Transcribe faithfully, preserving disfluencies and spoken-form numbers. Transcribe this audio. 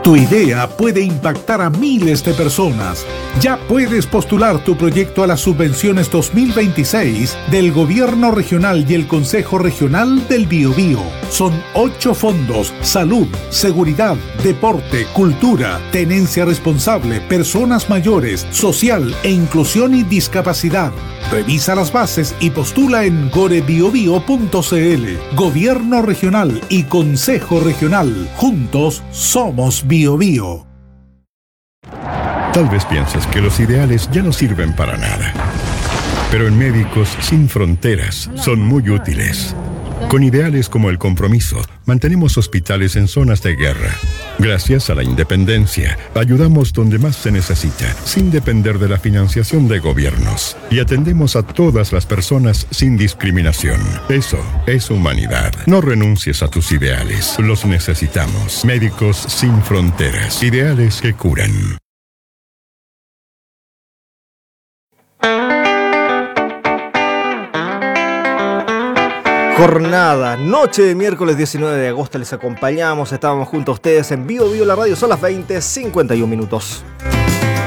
Tu idea puede impactar a miles de personas. Ya puedes postular tu proyecto a las subvenciones dos mil veintiséis del Gobierno Regional y el Consejo Regional del Biobío. Son ocho fondos: salud, seguridad, deporte, cultura, tenencia responsable, personas mayores, social e inclusión y discapacidad. Revisa las bases y postula en gorebiobio punto cl. Gobierno Regional y Consejo Regional. Juntos somos Biobío. Tal vez pienses que los ideales ya no sirven para nada. Pero en Médicos Sin Fronteras son muy útiles. Con ideales como el compromiso, mantenemos hospitales en zonas de guerra. Gracias a la independencia, ayudamos donde más se necesita, sin depender de la financiación de gobiernos. Y atendemos a todas las personas sin discriminación. Eso es humanidad. No renuncies a tus ideales. Los necesitamos. Médicos Sin Fronteras. Ideales que curan. Jornada, noche de miércoles diecinueve de agosto les acompañamos, estábamos junto a ustedes en Bio Bio la radio, son las veinte cincuenta y un minutos.